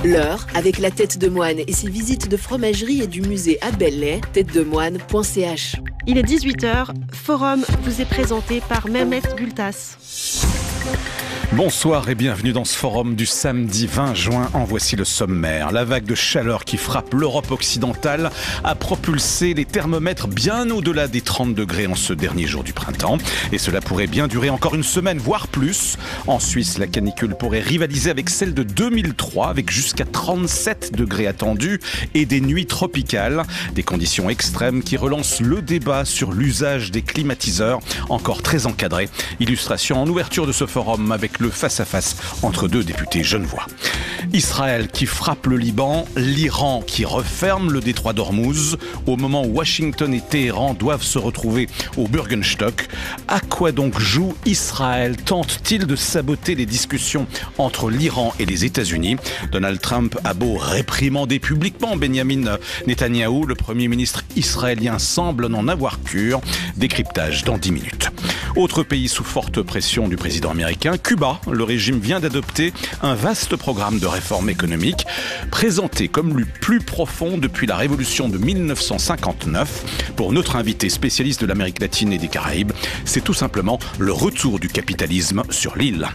L'heure, avec la tête de moine et ses visites de fromagerie et du musée à Belley, têtedemoine.ch. Il est 18h, Forum vous est présenté par Mehmet Gültas. Bonsoir et bienvenue dans ce forum du samedi 20 juin. En voici le sommaire. La vague de chaleur qui frappe l'Europe occidentale a propulsé les thermomètres bien au-delà des 30 degrés en ce dernier jour du printemps. Et cela pourrait bien durer encore une semaine, voire plus. En Suisse, la canicule pourrait rivaliser avec celle de 2003, avec jusqu'à 37 degrés attendus et des nuits tropicales. Des conditions extrêmes qui relancent le débat sur l'usage des climatiseurs, encore très encadré. Illustration en ouverture de ce forum avec le face-à-face entre deux députés genevois. Israël qui frappe le Liban, l'Iran qui referme le détroit d'Ormuz, au moment où Washington et Téhéran doivent se retrouver au Bürgenstock. À quoi donc joue Israël? Tente-t-il de saboter les discussions entre l'Iran et les États-Unis? Donald Trump a beau réprimander publiquement Benjamin Netanyahou, le Premier ministre israélien semble n'en avoir cure. Décryptage dans 10 minutes. Autre pays sous forte pression du président américain, Cuba. Le régime vient d'adopter un vaste programme de réforme économique, présenté comme le plus profond depuis la révolution de 1959. Pour notre invité spécialiste de l'Amérique latine et des Caraïbes, c'est tout simplement le retour du capitalisme sur l'île.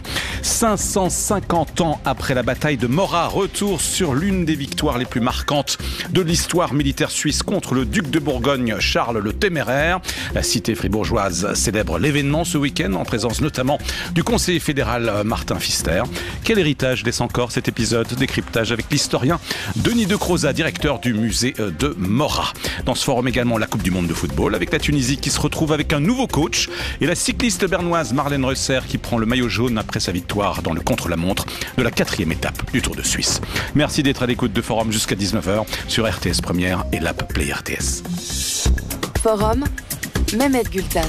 550 ans après la bataille de Morat, retour sur l'une des victoires les plus marquantes de l'histoire militaire suisse contre le duc de Bourgogne, Charles le Téméraire. La cité fribourgeoise célèbre l'événement ce week-end en présence notamment du conseiller fédéral Martin Pfister. Quel héritage laisse encore cet épisode? Décryptage avec l'historien Denis De Croza, directeur du musée de Morat. Dans ce forum également la Coupe du monde de football avec la Tunisie qui se retrouve avec un nouveau coach et la cycliste bernoise Marlène Reusser qui prend le maillot jaune après sa victoire dans le contre-la-montre de la 4e étape du Tour de Suisse. Merci d'être à l'écoute de Forum jusqu'à 19h sur RTS Première et l'app Play RTS. Forum, Mehmet Gültas.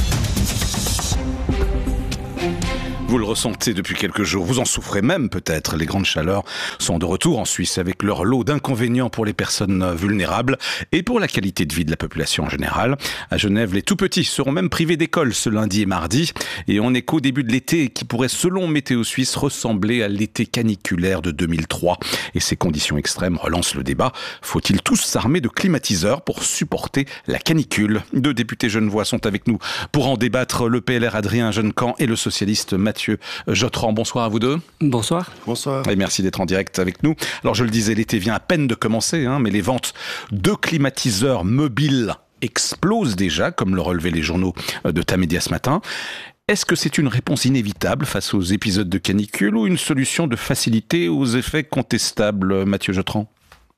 Vous le ressentez depuis quelques jours, vous en souffrez même peut-être. Les grandes chaleurs sont de retour en Suisse avec leur lot d'inconvénients pour les personnes vulnérables et pour la qualité de vie de la population en général. À Genève, les tout-petits seront même privés d'école ce lundi et mardi. Et on est qu'au début de l'été qui pourrait, selon Météo Suisse, ressembler à l'été caniculaire de 2003. Et ces conditions extrêmes relancent le débat. Faut-il tous s'armer de climatiseurs pour supporter la canicule? Deux députés genevois sont avec nous pour en débattre. Le PLR Adrien Jeunecamp et le socialiste Mathieu Jotran. Bonsoir à vous deux. Bonsoir. Bonsoir. Et merci d'être en direct avec nous. Alors je le disais, l'été vient à peine de commencer, mais les ventes de climatiseurs mobiles explosent déjà, comme le relevaient les journaux de Tamedia ce matin. Est-ce que c'est une réponse inévitable face aux épisodes de canicule ou une solution de facilité aux effets contestables, Mathieu Jotran?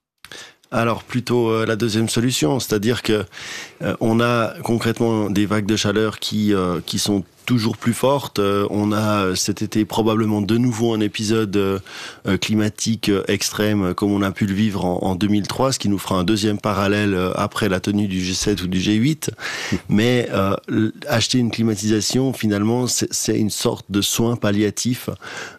Alors plutôt la deuxième solution, c'est-à-dire que on a concrètement des vagues de chaleur qui sont toujours plus forte. On a cet été probablement de nouveau un épisode climatique extrême comme on a pu le vivre en 2003, ce qui nous fera un deuxième parallèle après la tenue du G7 ou du G8. Mais acheter une climatisation, finalement, c'est une sorte de soin palliatif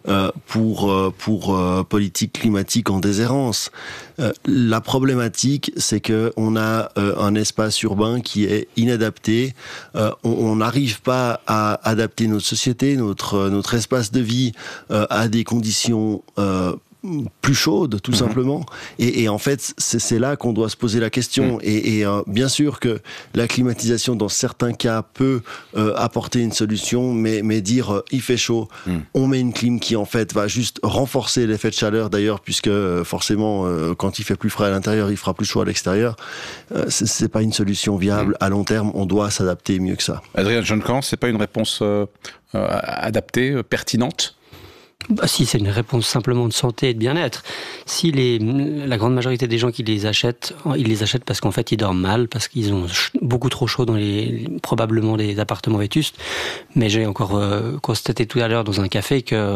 pour politique climatique en déshérence. La problématique, c'est que on a un espace urbain qui est inadapté. On n'arrive pas à adapter notre société, notre espace de vie à des conditions plus chaudes, tout simplement. Et en fait, c'est là qu'on doit se poser la question. Et bien sûr que la climatisation, dans certains cas, peut apporter une solution, mais dire il fait chaud, on met une clim qui en fait va juste renforcer l'effet de chaleur d'ailleurs, puisque forcément, quand il fait plus frais à l'intérieur, il fera plus chaud à l'extérieur. C'est pas une solution viable à long terme. On doit s'adapter mieux que ça. Adrien Jeunecamp, c'est pas une réponse adaptée, pertinente? Si, c'est une réponse simplement de santé et de bien-être. Si la grande majorité des gens qui les achètent, ils les achètent parce qu'en fait ils dorment mal, parce qu'ils ont beaucoup trop chaud dans probablement les appartements vétustes. Mais j'ai encore constaté tout à l'heure dans un café que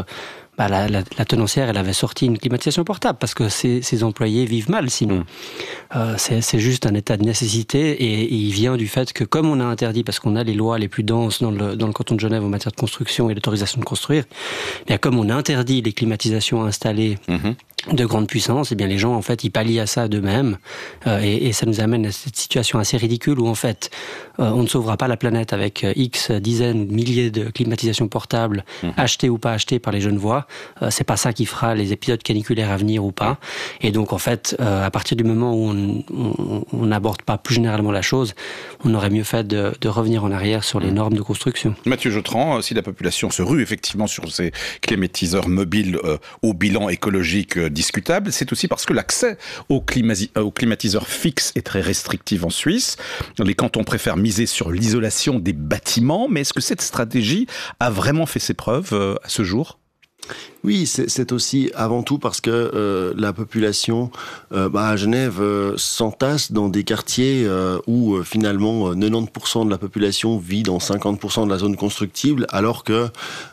la tenancière, elle avait sorti une climatisation portable parce que ses employés vivent mal sinon. C'est juste un état de nécessité et il vient du fait que comme on a interdit, parce qu'on a les lois les plus denses dans le canton de Genève en matière de construction et d'autorisation de construire, bien comme on interdit les climatisations installées de grande puissance, et bien les gens en fait ils pallient à ça d'eux-mêmes et ça nous amène à cette situation assez ridicule où en fait on ne sauvera pas la planète avec X dizaines ou milliers de climatisations portables achetées ou pas achetées par les Genevois, pas. C'est pas ça qui fera les épisodes caniculaires à venir ou pas. Et donc en fait, à partir du moment où on n'aborde pas plus généralement la chose, on aurait mieux fait de revenir en arrière sur les normes de construction. Mathieu Jotran, si la population se rue effectivement sur ces climatiseurs mobiles au bilan écologique discutable, c'est aussi parce que l'accès aux climatiseurs fixes est très restrictif en Suisse. Les cantons préfèrent miser sur l'isolation des bâtiments, mais est-ce que cette stratégie a vraiment fait ses preuves à ce jour ? Oui, c'est aussi avant tout parce que la population à Genève s'entasse dans des quartiers où finalement 90% de la population vit dans 50% de la zone constructible, alors que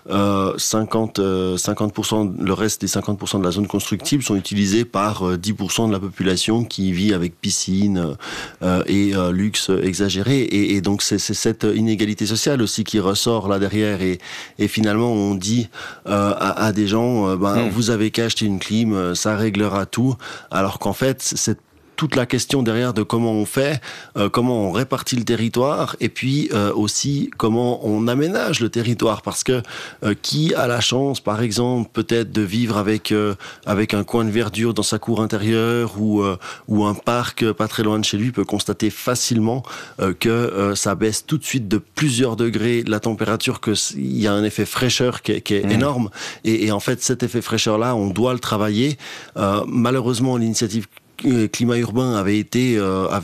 50%, le reste des 50% de la zone constructible sont utilisés par 10% de la population qui vit avec piscine et luxe exagéré. Et donc c'est cette inégalité sociale aussi qui ressort là derrière. Et finalement on dit à des gens vous avez qu'à acheter une clim, ça réglera tout, alors qu'en fait c'est toute la question derrière de comment on fait, comment on répartit le territoire, et puis aussi comment on aménage le territoire, parce que qui a la chance, par exemple, peut-être de vivre avec un coin de verdure dans sa cour intérieure ou un parc pas très loin de chez lui peut constater facilement que ça baisse tout de suite de plusieurs degrés la température, qu'il y a un effet fraîcheur qui est énorme, et en fait cet effet fraîcheur-là, on doit le travailler. Malheureusement, l'initiative climat urbain avait été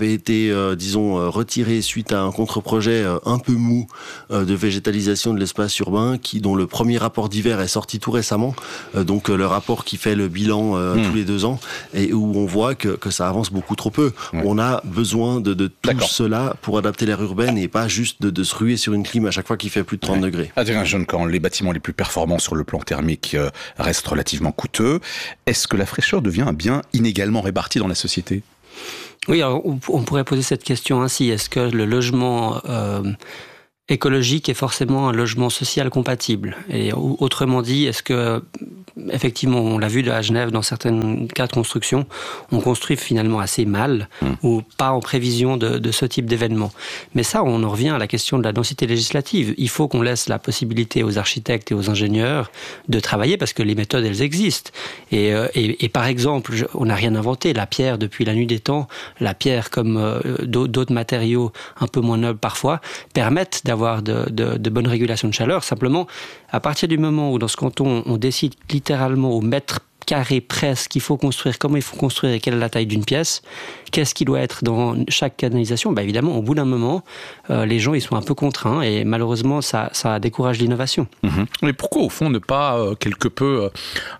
disons retiré suite à un contre-projet un peu mou de végétalisation de l'espace urbain dont le premier rapport d'hiver est sorti tout récemment, donc le rapport qui fait le bilan tous les 2 ans, et où on voit que ça avance beaucoup trop peu. On a besoin de tout cela pour adapter l'aire urbaine, et pas juste de se ruer sur une clim à chaque fois qu'il fait plus de 30 degrés. Adrien Joncan, les bâtiments les plus performants sur le plan thermique restent relativement coûteux. Est-ce que la fraîcheur devient un bien inégalement réparti dans la société ? Oui, alors on pourrait poser cette question ainsi. Est-ce que le logement écologique est forcément un logement social compatible ? Et autrement dit, est-ce que, effectivement, on l'a vu à Genève dans certains cas de construction, on construit finalement assez mal ou pas en prévision de ce type d'événement. Mais ça, on en revient à la question de la densité législative. Il faut qu'on laisse la possibilité aux architectes et aux ingénieurs de travailler, parce que les méthodes, elles existent. Et par exemple, on n'a rien inventé. La pierre, depuis la nuit des temps, la pierre comme d'autres matériaux un peu moins nobles parfois, permettent d'avoir de bonnes régulations de chaleur. Simplement, à partir du moment où dans ce canton, on décide littéralement au mètre carré presque qu'il faut construire, comment il faut construire et quelle est la taille d'une pièce, qu'est-ce qui doit être dans chaque canalisation, évidemment, au bout d'un moment, les gens ils sont un peu contraints, et malheureusement, ça décourage l'innovation. Mais pourquoi, au fond, ne pas quelque peu,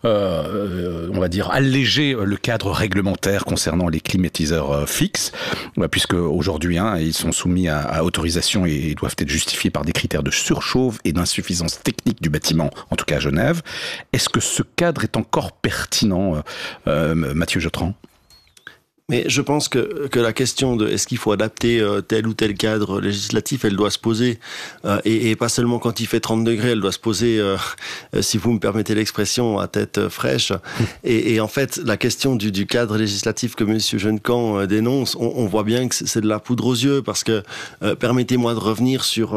on va dire, alléger le cadre réglementaire concernant les climatiseurs fixes, puisque aujourd'hui, ils sont soumis à autorisation et doivent être justifiés par des critères de surchauffe et d'insuffisance technique du bâtiment, en tout cas à Genève. Est-ce que ce cadre est encore pertinent, Mathieu Jotran ? Mais je pense que la question de est-ce qu'il faut adapter tel ou tel cadre législatif, elle doit se poser, et pas seulement quand il fait 30 degrés, elle doit se poser, si vous me permettez l'expression, à tête fraîche. Et en fait, la question du cadre législatif que Monsieur Joncan dénonce, on voit bien que c'est de la poudre aux yeux, parce que permettez-moi de revenir sur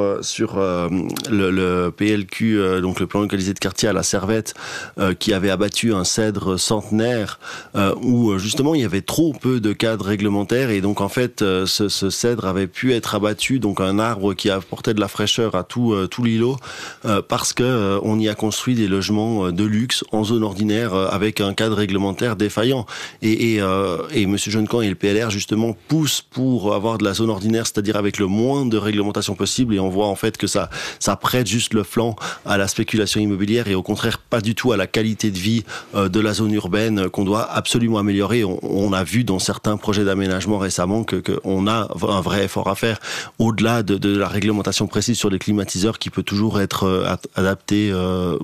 le PLQ, donc le plan localisé de quartier à la Servette, qui avait abattu un cèdre centenaire, où justement il y avait trop peu de cadre réglementaire, et donc en fait ce cèdre avait pu être abattu, donc un arbre qui apportait de la fraîcheur à tout l'îlot, parce que on y a construit des logements de luxe en zone ordinaire avec un cadre réglementaire défaillant, et Monsieur Joncan et le PLR justement poussent pour avoir de la zone ordinaire, c'est-à-dire avec le moins de réglementation possible, et on voit en fait que ça prête juste le flanc à la spéculation immobilière, et au contraire pas du tout à la qualité de vie de la zone urbaine qu'on doit absolument améliorer. On a vu dans certains projets d'aménagement récemment qu'on a un vrai effort à faire, au-delà de la réglementation précise sur les climatiseurs qui peut toujours être adaptée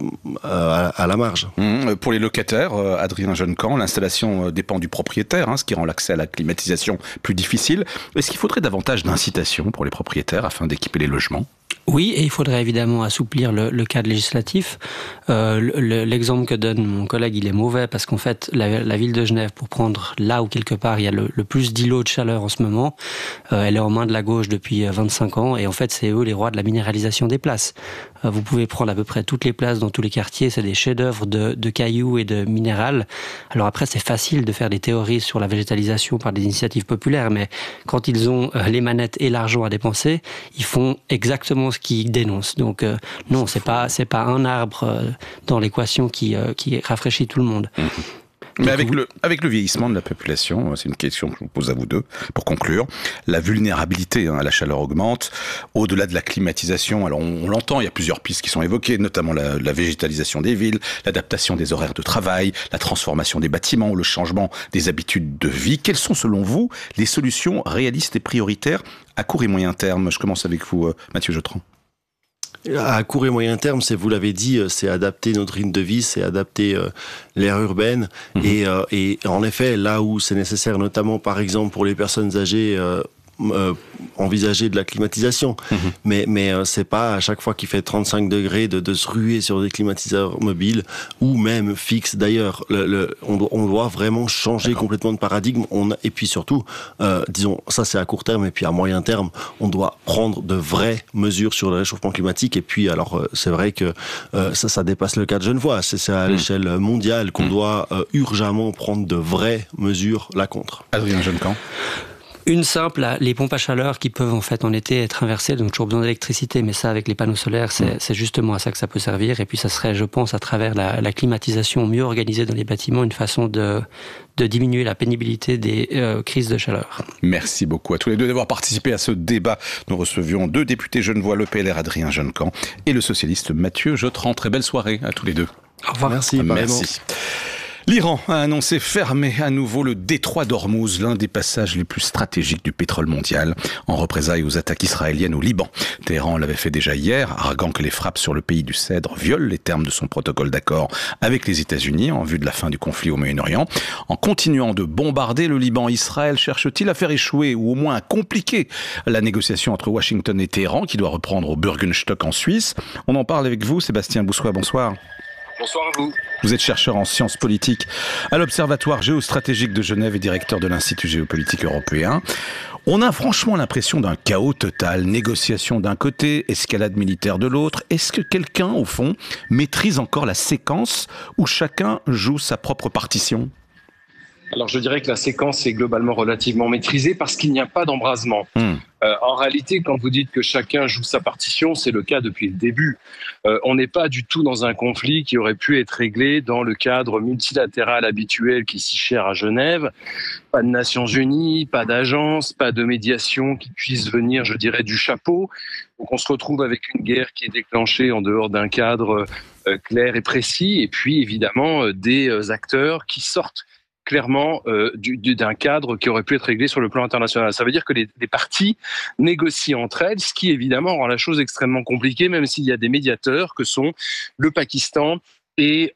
à la marge. Pour les locataires, Adrien Joncan, l'installation dépend du propriétaire, ce qui rend l'accès à la climatisation plus difficile. Est-ce qu'il faudrait davantage d'incitation pour les propriétaires afin d'équiper les logements ? Oui, et il faudrait évidemment assouplir le cadre législatif. L'exemple que donne mon collègue, il est mauvais parce qu'en fait, la ville de Genève, pour prendre là où quelque part il y a le plus d'îlots de chaleur en ce moment, elle est en main de la gauche depuis 25 ans et en fait, c'est eux les rois de la minéralisation des places. Vous pouvez prendre à peu près toutes les places dans tous les quartiers, c'est des chefs-d'œuvre de cailloux et de minéral. Alors après, c'est facile de faire des théories sur la végétalisation par des initiatives populaires, mais quand ils ont les manettes et l'argent à dépenser, ils font exactement ce qu'ils dénoncent. Donc non, c'est pas un arbre dans l'équation qui rafraîchit tout le monde. Mais avec le vieillissement de la population, c'est une question que je vous pose à vous deux, pour conclure, la vulnérabilité à la chaleur augmente, au-delà de la climatisation. Alors on l'entend, il y a plusieurs pistes qui sont évoquées, notamment la végétalisation des villes, l'adaptation des horaires de travail, la transformation des bâtiments, le changement des habitudes de vie. Quelles sont selon vous les solutions réalistes et prioritaires à court et moyen terme? Je commence avec vous, Mathieu Jotran. À court et moyen terme, vous l'avez dit, c'est adapter notre rythme de vie, c'est adapter l'aire urbaine. Et en effet, là où c'est nécessaire, notamment par exemple pour les personnes âgées, envisager de la climatisation. Mais c'est pas à chaque fois qu'il fait 35 degrés de se ruer sur des climatiseurs mobiles ou même fixes. D'ailleurs, on doit vraiment changer complètement de paradigme. Et puis surtout, disons, ça c'est à court terme, et puis à moyen terme, on doit prendre de vraies mesures sur le réchauffement climatique. Et puis alors, c'est vrai que ça dépasse le cas de Genevois. C'est à l'échelle mondiale qu'on doit urgemment prendre de vraies mesures là contre. Adrien Jeunecamp. Une simple, les pompes à chaleur qui peuvent en fait en été être inversées, donc toujours besoin d'électricité, mais ça avec les panneaux solaires, c'est justement à ça que ça peut servir. Et puis ça serait, je pense, à travers la climatisation mieux organisée dans les bâtiments, une façon de diminuer la pénibilité des crises de chaleur. Merci beaucoup à tous les deux d'avoir participé à ce débat. Nous recevions 2 députés genevois, le PLR Adrien Jeunecamp et le socialiste Mathieu Jotran. Très belle soirée à tous les deux. Au revoir. Merci. Merci. L'Iran a annoncé fermer à nouveau le détroit d'Ormuz, l'un des passages les plus stratégiques du pétrole mondial, en représailles aux attaques israéliennes au Liban. Téhéran l'avait fait déjà hier, arguant que les frappes sur le pays du Cèdre violent les termes de son protocole d'accord avec les États-Unis en vue de la fin du conflit au Moyen-Orient. En continuant de bombarder le Liban, Israël cherche-t-il à faire échouer ou au moins à compliquer la négociation entre Washington et Téhéran qui doit reprendre au Bürgenstock en Suisse? On en parle avec vous, Sébastien Boussois, bonsoir. Bonsoir à vous. Vous êtes chercheur en sciences politiques à l'Observatoire géostratégique de Genève et directeur de l'Institut géopolitique européen. On a franchement l'impression d'un chaos total, négociation d'un côté, escalade militaire de l'autre. Est-ce que quelqu'un, au fond, maîtrise encore la séquence où chacun joue sa propre partition ? Alors je dirais que la séquence est globalement relativement maîtrisée parce qu'il n'y a pas d'embrasement. En réalité, quand vous dites que chacun joue sa partition, c'est le cas depuis le début. On n'est pas du tout dans un conflit qui aurait pu être réglé dans le cadre multilatéral habituel qui est si cher à Genève. Pas de Nations Unies, pas d'agence, pas de médiation qui puisse venir, je dirais, du chapeau. Donc on se retrouve avec une guerre qui est déclenchée en dehors d'un cadre clair et précis, et puis évidemment des acteurs qui sortent clairement d'un cadre qui aurait pu être réglé sur le plan international. Ça veut dire que les parties négocient entre elles, ce qui évidemment rend la chose extrêmement compliquée, même s'il y a des médiateurs que sont le Pakistan et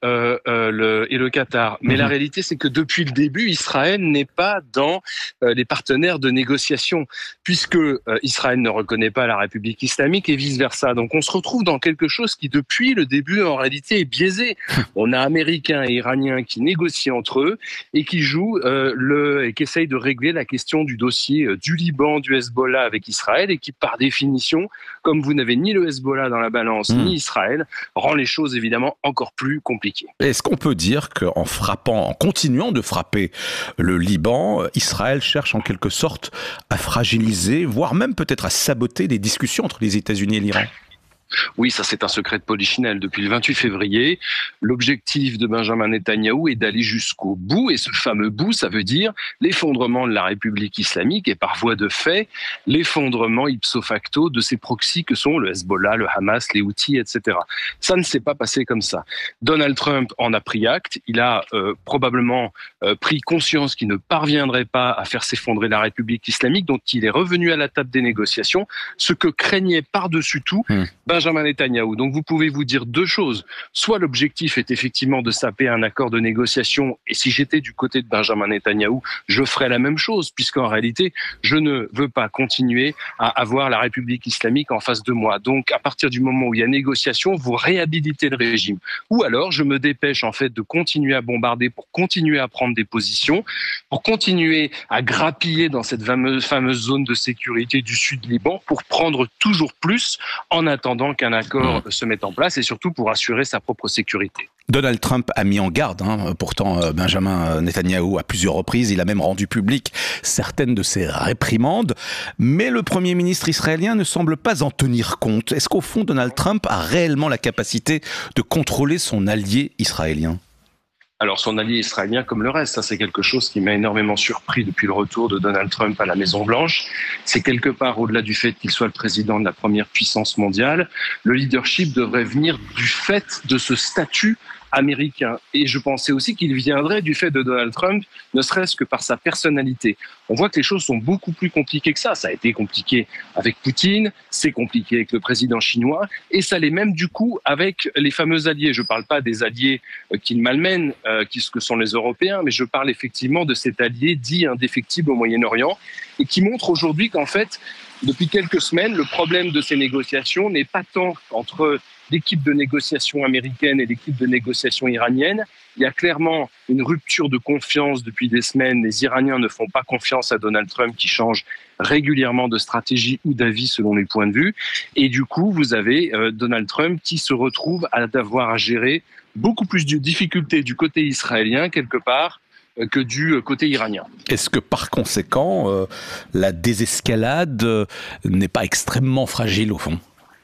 le Qatar. Mais la réalité, c'est que depuis le début, Israël n'est pas dans les partenaires de négociation, puisque Israël ne reconnaît pas la République islamique et vice-versa. Donc on se retrouve dans quelque chose qui, depuis le début, en réalité, est biaisé. On a Américains et Iraniens qui négocient entre eux et qui jouent et qui essayent de régler la question du dossier du Liban, du Hezbollah avec Israël, et qui, par définition, comme vous n'avez ni le Hezbollah dans la balance, ni Israël, rend les choses évidemment encore plus compliqué. Est-ce qu'on peut dire en continuant de frapper le Liban, Israël cherche en quelque sorte à fragiliser, voire même peut-être à saboter les discussions entre les États-Unis et l'Iran ? Oui, ça c'est un secret de polichinelle. Depuis le 28 février, l'objectif de Benjamin Netanyahou est d'aller jusqu'au bout, et ce fameux bout, ça veut dire l'effondrement de la République islamique et par voie de fait, l'effondrement ipso facto de ces proxys que sont le Hezbollah, le Hamas, les Houthis, etc. Ça ne s'est pas passé comme ça. Donald Trump en a pris acte, il a probablement pris conscience qu'il ne parviendrait pas à faire s'effondrer la République islamique, donc il est revenu à la table des négociations, ce que craignait par-dessus tout Benjamin Benjamin Netanyahou. Donc vous pouvez vous dire deux choses. Soit l'objectif est effectivement de saper un accord de négociation, et si j'étais du côté de Benjamin Netanyahou, je ferais la même chose, puisqu'en réalité, je ne veux pas continuer à avoir la République islamique en face de moi. Donc à partir du moment où il y a négociation, vous réhabilitez le régime. Ou alors je me dépêche en fait de continuer à bombarder pour continuer à prendre des positions, pour continuer à grappiller dans cette fameuse zone de sécurité du sud Liban, pour prendre toujours plus en attendant qu'un accord se mette en place et surtout pour assurer sa propre sécurité. Donald Trump a mis en garde, pourtant Benjamin Netanyahou à plusieurs reprises, il a même rendu public certaines de ses réprimandes, mais le Premier ministre israélien ne semble pas en tenir compte. Est-ce qu'au fond Donald Trump a réellement la capacité de contrôler son allié israélien ? Alors son allié israélien comme le reste, ça c'est quelque chose qui m'a énormément surpris depuis le retour de Donald Trump à la Maison-Blanche. C'est quelque part au-delà du fait qu'il soit le président de la première puissance mondiale, le leadership devrait venir du fait de ce statut américain. Et je pensais aussi qu'il viendrait du fait de Donald Trump, ne serait-ce que par sa personnalité. On voit que les choses sont beaucoup plus compliquées que ça. Ça a été compliqué avec Poutine, c'est compliqué avec le président chinois, et ça l'est même du coup avec les fameux alliés. Je ne parle pas des alliés qu'il malmène, que sont les Européens, mais je parle effectivement de cet allié dit indéfectible au Moyen-Orient, et qui montre aujourd'hui qu'en fait, depuis quelques semaines, le problème de ces négociations n'est pas tant entre l'équipe de négociation américaine et l'équipe de négociation iranienne. Il y a clairement une rupture de confiance depuis des semaines. Les Iraniens ne font pas confiance à Donald Trump qui change régulièrement de stratégie ou d'avis selon les points de vue. Et du coup, vous avez Donald Trump qui se retrouve à devoir à gérer beaucoup plus de difficultés du côté israélien quelque part que du côté iranien. Est-ce que par conséquent, la désescalade n'est pas extrêmement fragile au fond ?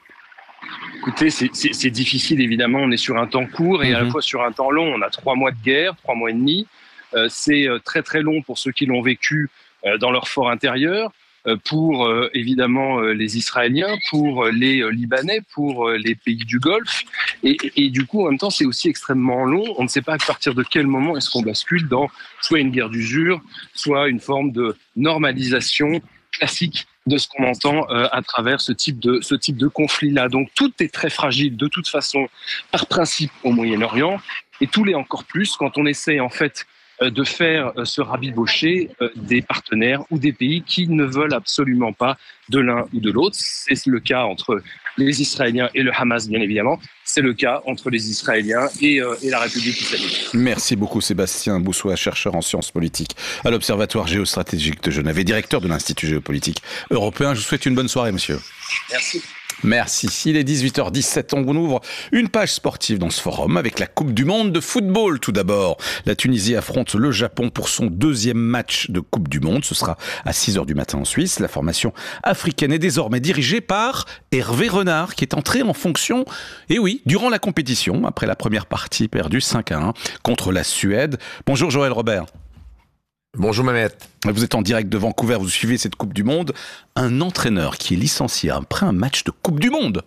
Écoutez, c'est difficile évidemment, on est sur un temps court et à la fois sur un temps long. On a 3 mois de guerre, 3 mois et demi. C'est très très long pour ceux qui l'ont vécu dans leur fort intérieur, pour évidemment les Israéliens, pour les Libanais, pour les pays du Golfe. Et du coup, en même temps, c'est aussi extrêmement long. On ne sait pas à partir de quel moment est-ce qu'on bascule dans soit une guerre d'usure, soit une forme de normalisation classique de ce qu'on entend à travers ce type de conflit-là. Donc tout est très fragile de toute façon, par principe, au Moyen-Orient, et tout l'est encore plus quand on essaie en fait de faire se rabibocher des partenaires ou des pays qui ne veulent absolument pas de l'un ou de l'autre. C'est le cas entre les Israéliens et le Hamas, bien évidemment. C'est le cas entre les Israéliens et la République islamique. Merci beaucoup Sébastien Boussois, chercheur en sciences politiques à l'Observatoire géostratégique de Genève et directeur de l'Institut géopolitique européen. Je vous souhaite une bonne soirée, monsieur. Merci. Merci. Il est 18h17, on ouvre une page sportive dans ce forum avec la Coupe du Monde de football tout d'abord. La Tunisie affronte le Japon pour son 2e match de Coupe du Monde. Ce sera à 6h du matin en Suisse. La formation africaine est désormais dirigée par Hervé Renard qui est entré en fonction, et oui, durant la compétition, après la première partie perdue 5-1 contre la Suède. Bonjour Joël Robert. Bonjour Mehmet. Vous êtes en direct de Vancouver, vous suivez cette Coupe du Monde. Un entraîneur qui est licencié après un match de Coupe du Monde.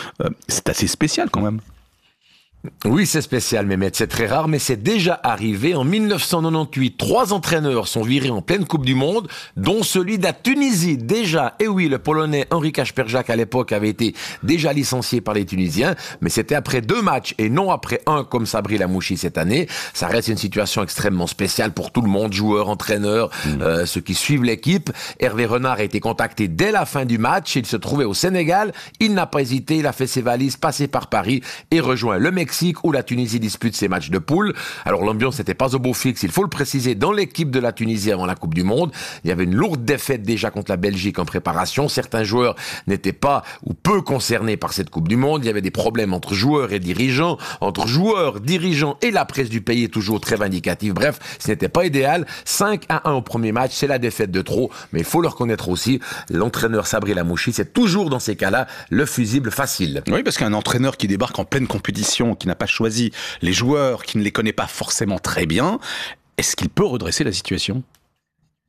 C'est assez spécial quand même. Oui, c'est spécial, Mehmet. C'est très rare, mais c'est déjà arrivé. En 1998, 3 entraîneurs sont virés en pleine Coupe du Monde, dont celui de la Tunisie. Déjà, et oui, le Polonais Henri Kasperjak, à l'époque, avait été déjà licencié par les Tunisiens, mais c'était après 2 matchs et non après 1, comme Sabri Lamouchi cette année. Ça reste une situation extrêmement spéciale pour tout le monde, joueurs, entraîneurs, ceux qui suivent l'équipe. Hervé Renard a été contacté dès la fin du match. Il se trouvait au Sénégal. Il n'a pas hésité. Il a fait ses valises, passé par Paris et rejoint le Mexique, où la Tunisie dispute ses matchs de poule. Alors l'ambiance n'était pas au beau fixe, il faut le préciser, dans l'équipe de la Tunisie avant la Coupe du Monde. Il y avait une lourde défaite déjà contre la Belgique en préparation. Certains joueurs n'étaient pas ou peu concernés par cette Coupe du Monde. Il y avait des problèmes entre joueurs et dirigeants, entre joueurs, dirigeants et la presse du pays est toujours très vindicative. Bref, ce n'était pas idéal. 5-1 au premier match, c'est la défaite de trop. Mais il faut le reconnaître aussi, l'entraîneur Sabri Lamouchi, c'est toujours dans ces cas-là le fusible facile. Oui, parce qu'un entraîneur qui débarque en pleine compétition, qui n'a pas choisi les joueurs, qui ne les connaît pas forcément très bien, est-ce qu'il peut redresser la situation ?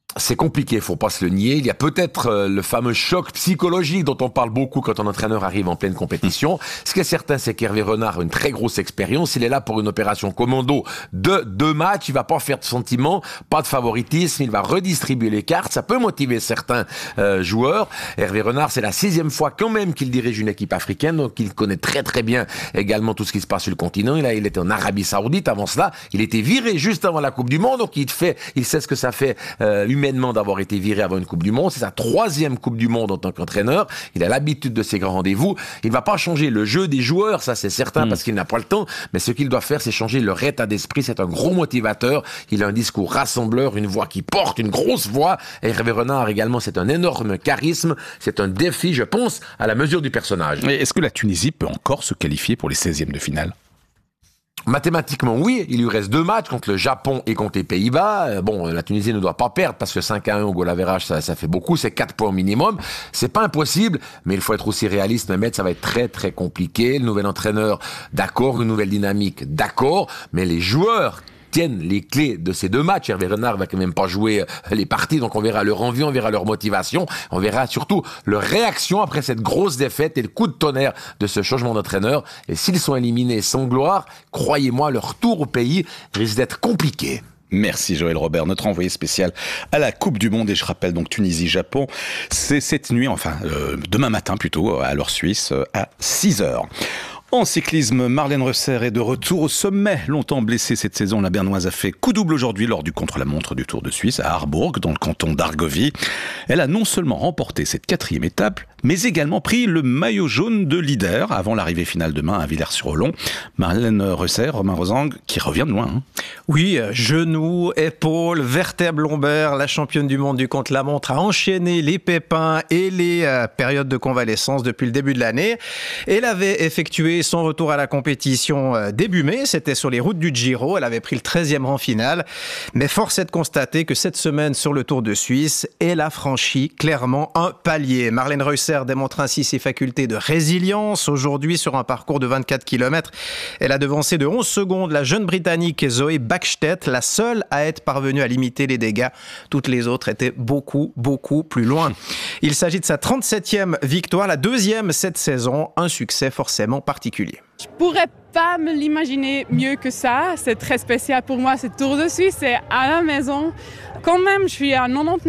C'est compliqué, faut pas se le nier. Il y a peut-être le fameux choc psychologique dont on parle beaucoup quand un entraîneur arrive en pleine compétition. Ce qui est certain, c'est qu'Hervé Renard a une très grosse expérience. Il est là pour une opération commando de 2 matchs. Il va pas faire de sentiments, pas de favoritisme. Il va redistribuer les cartes. Ça peut motiver certains joueurs. Hervé Renard, c'est la 6e fois quand même qu'il dirige une équipe africaine, donc il connaît très très bien également tout ce qui se passe sur le continent. Il était en Arabie Saoudite. Avant cela, il était viré juste avant la Coupe du Monde, donc il sait ce que ça fait humainement d'avoir été viré avant une Coupe du Monde. C'est sa 3e Coupe du Monde en tant qu'entraîneur. Il a l'habitude de ces grands rendez-vous. Il ne va pas changer le jeu des joueurs, ça c'est certain, parce qu'il n'a pas le temps. Mais ce qu'il doit faire, c'est changer leur état d'esprit. C'est un gros motivateur. Il a un discours rassembleur, une voix qui porte, une grosse voix. Et Hervé Renard également, c'est un énorme charisme. C'est un défi, je pense, à la mesure du personnage. Et est-ce que la Tunisie peut encore se qualifier pour les 16e de finale ? Mathématiquement, oui. Il lui reste 2 matchs contre le Japon et contre les Pays-Bas. Bon, la Tunisie ne doit pas perdre parce que 5-1 au goal average, ça fait beaucoup. C'est 4 points au minimum. C'est pas impossible, mais il faut être aussi réaliste. Mehmet, ça va être très, très compliqué. Le nouvel entraîneur, d'accord. Une nouvelle dynamique, d'accord. Mais les joueurs tiennent les clés de ces 2 matchs. Hervé Renard va quand même pas jouer les parties, donc on verra leur envie, on verra leur motivation, on verra surtout leur réaction après cette grosse défaite et le coup de tonnerre de ce changement d'entraîneur. Et s'ils sont éliminés sans gloire, croyez-moi, leur retour au pays risque d'être compliqué. Merci Joël Robert, notre envoyé spécial à la Coupe du Monde. Et je rappelle donc Tunisie-Japon, c'est cette nuit, demain matin plutôt, à l'heure suisse, à 6h. En cyclisme, Marlène Reusser est de retour au sommet. Longtemps blessée cette saison, la Bernoise a fait coup double aujourd'hui lors du contre-la-montre du Tour de Suisse à Harbourg, dans le canton d'Argovie. Elle a non seulement remporté cette 4e étape, mais également pris le maillot jaune de leader avant l'arrivée finale demain à Villers-sur-Olon. Marlène Reusser, Romain Rosang, qui revient de loin. Oui, genoux, épaules, vertèbres lombaires, la championne du monde du contre-la-montre a enchaîné les pépins et les périodes de convalescence depuis le début de l'année. Elle avait effectué son retour à la compétition début mai, c'était sur les routes du Giro, elle avait pris le 13e rang final, mais force est de constater que cette semaine sur le Tour de Suisse, elle a franchi clairement un palier. Marlène Reusser démontre ainsi ses facultés de résilience. Aujourd'hui, sur un parcours de 24 km, elle a devancé de 11 secondes la jeune Britannique Zoe Bäckstedt, la seule à être parvenue à limiter les dégâts. Toutes les autres étaient beaucoup, beaucoup plus loin. Il s'agit de sa 37e victoire, la 2e cette saison, un succès forcément particulier. Je pourrais pas me l'imaginer mieux que ça. C'est très spécial pour moi, ce Tour de Suisse, c'est à la maison. Quand même, je suis à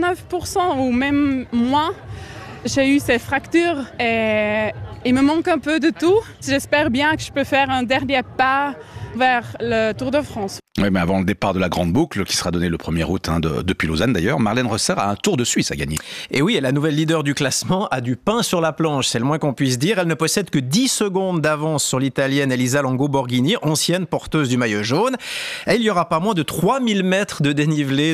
99% ou même moins. J'ai eu ces fractures et il me manque un peu de tout. J'espère bien que je peux faire un dernier pas vers le Tour de France. Oui, mais avant le départ de la Grande Boucle, qui sera donné le 1er août depuis Lausanne d'ailleurs, Marlène Reusser a un Tour de Suisse à gagner. Et oui, la nouvelle leader du classement a du pain sur la planche, c'est le moins qu'on puisse dire. Elle ne possède que 10 secondes d'avance sur l'Italienne Elisa Longo Borghini, ancienne porteuse du maillot jaune. Et il y aura pas moins de 3000 mètres de dénivelé